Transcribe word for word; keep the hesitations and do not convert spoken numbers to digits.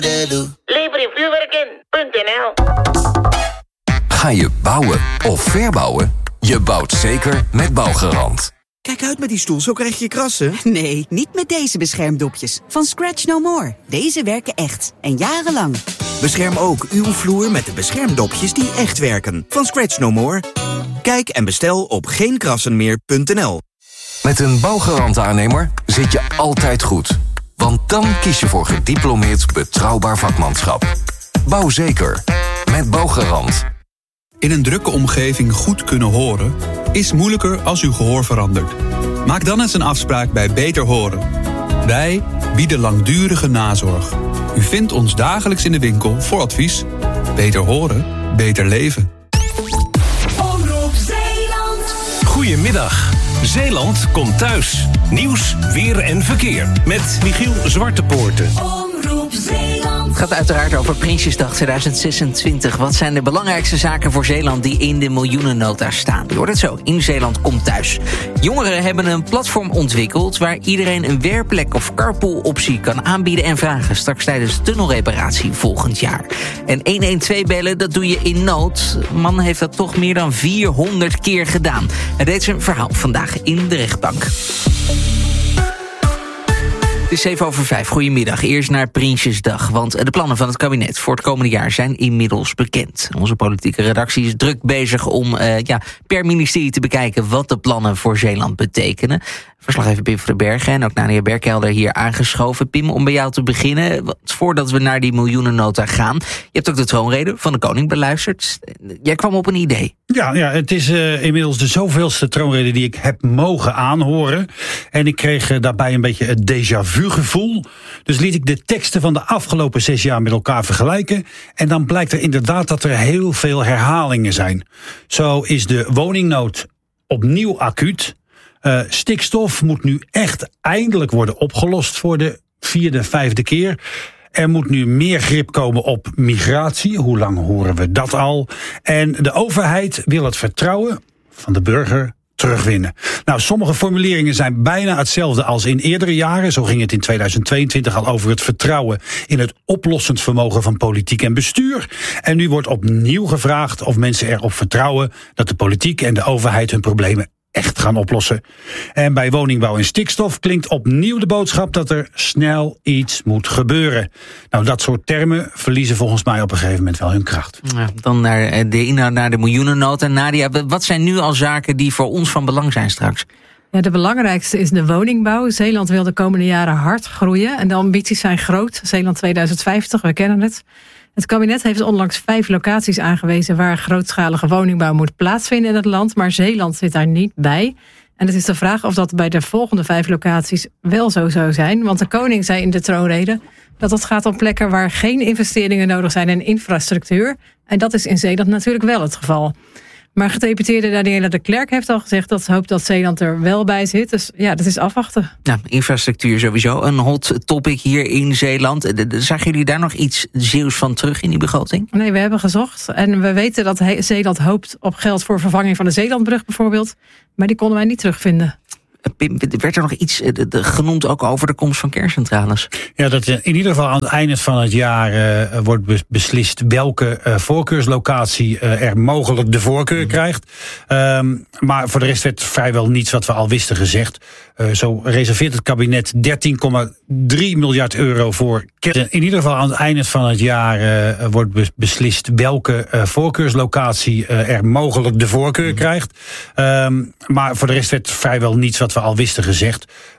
Lever in vuurwerken punt n l. Ga je bouwen of verbouwen? Je bouwt zeker met Bouwgarant. Kijk uit met die stoel, zo krijg je krassen. Nee, niet met deze beschermdopjes. Van Scratch No More. Deze werken echt. En jarenlang. Bescherm ook uw vloer met de beschermdopjes die echt werken. Van Scratch No More. Kijk en bestel op geen krassen meer punt n l. Met een Bouwgarant-aannemer zit je altijd goed. Want dan kies je voor gediplomeerd betrouwbaar vakmanschap. Bouw zeker. Met Bouwgarant. In een drukke omgeving goed kunnen horen is moeilijker als uw gehoor verandert. Maak dan eens een afspraak bij Beter Horen. Wij bieden langdurige nazorg. U vindt ons dagelijks in de winkel voor advies. Beter horen, beter leven. Omroep Zeeland. Goedemiddag. Zeeland komt thuis. Nieuws, weer en verkeer. Met Michiel Zwartepoorten. Omroep Zeeland. Het gaat uiteraard over Prinsjesdag tweeduizend zesentwintig. Wat zijn de belangrijkste zaken voor Zeeland die in de miljoenennota staan? Je hoort het zo, in Zeeland komt thuis. Jongeren hebben een platform ontwikkeld waar iedereen een werkplek of carpool-optie kan aanbieden en vragen. Straks tijdens de tunnelreparatie volgend jaar. En honderdtwaalf bellen, dat doe je in nood. Man heeft dat toch meer dan vierhonderd keer gedaan. Hij deed zijn verhaal vandaag in de rechtbank. Het is zeven over vijf. Goedemiddag. Eerst naar Prinsjesdag. Want de plannen van het kabinet voor het komende jaar zijn inmiddels bekend. Onze politieke redactie is druk bezig om uh, ja, per ministerie te bekijken wat de plannen voor Zeeland betekenen. Verslaggever Pim van den Bergen en ook Nadia Berkelder hier aangeschoven. Pim, om bij jou te beginnen, wat, voordat we naar die miljoenennota gaan. Je hebt ook de troonrede van de koning beluisterd. Jij kwam op een idee. Ja, ja het is uh, inmiddels de zoveelste troonrede die ik heb mogen aanhoren. En ik kreeg uh, daarbij een beetje het déjà vu gevoel. Dus liet ik de teksten van de afgelopen zes jaar met elkaar vergelijken. En dan blijkt er inderdaad dat er heel veel herhalingen zijn. Zo is de woningnood opnieuw acuut. Uh, stikstof moet nu echt eindelijk worden opgelost voor de vierde, vijfde keer. Er moet nu meer grip komen op migratie. Hoe lang horen we dat al? En de overheid wil het vertrouwen van de burger terugwinnen. Nou, sommige formuleringen zijn bijna hetzelfde als in eerdere jaren. Zo ging het in tweeduizend tweeëntwintig al over het vertrouwen in het oplossend vermogen van politiek en bestuur. En nu wordt opnieuw gevraagd of mensen erop vertrouwen dat de politiek en de overheid hun problemen echt gaan oplossen. En bij woningbouw en stikstof klinkt opnieuw de boodschap dat er snel iets moet gebeuren. Nou, dat soort termen verliezen volgens mij op een gegeven moment wel hun kracht. Ja, dan naar de inhoud, naar de miljoenennota. Nadia, wat zijn nu al zaken die voor ons van belang zijn straks? Ja, de belangrijkste is de woningbouw. Zeeland wil de komende jaren hard groeien en de ambities zijn groot. Zeeland tweeduizend vijftig, we kennen het. Het kabinet heeft onlangs vijf locaties aangewezen waar grootschalige woningbouw moet plaatsvinden in het land, maar Zeeland zit daar niet bij. En het is de vraag of dat bij de volgende vijf locaties wel zo zou zijn. Want de koning zei in de troonrede dat het gaat om plekken waar geen investeringen nodig zijn in infrastructuur. En dat is in Zeeland natuurlijk wel het geval. Maar gedeputeerde Daniela de Klerk heeft al gezegd dat ze hoopt dat Zeeland er wel bij zit. Dus ja, dat is afwachten. Ja, infrastructuur sowieso een hot topic hier in Zeeland. Zagen jullie daar nog iets Zeeuws van terug in die begroting? Nee, we hebben gezocht. En we weten dat Zeeland hoopt op geld voor vervanging van de Zeelandbrug bijvoorbeeld. Maar die konden wij niet terugvinden. Pim, werd er nog iets genoemd ook over de komst van kerncentrales? Ja, dat in ieder geval aan het einde van het jaar uh, wordt beslist welke uh, voorkeurslocatie uh, er mogelijk de voorkeur krijgt. Um, maar voor de rest werd vrijwel niets wat we al wisten gezegd. Uh, zo reserveert het kabinet dertien komma drie miljard euro voor kern. In ieder geval aan het einde van het jaar uh, wordt beslist welke uh, voorkeurslocatie uh, er mogelijk de voorkeur krijgt. Um, maar voor de rest werd vrijwel niets wat we al wisten gezegd.